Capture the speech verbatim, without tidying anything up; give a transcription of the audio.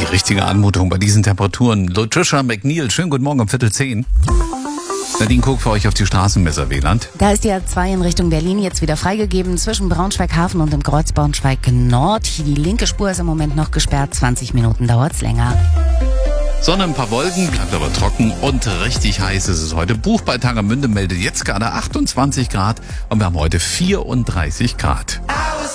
richtige Anmutung bei diesen Temperaturen. Latricia McNeil, schönen guten Morgen um Viertel zehn. Nadine guckt für euch auf die Straßenmesser Wieland. Da ist die A zwei in Richtung Berlin jetzt wieder freigegeben zwischen Braunschweig-Hafen und dem Kreuz Braunschweig-Nord. Die linke Spur ist im Moment noch gesperrt, zwanzig Minuten dauert's länger. Sonne, ein paar Wolken, bleibt aber trocken und richtig heiß ist es heute. Buch bei Tangermünde meldet jetzt gerade achtundzwanzig Grad und wir haben heute vierunddreißig Grad.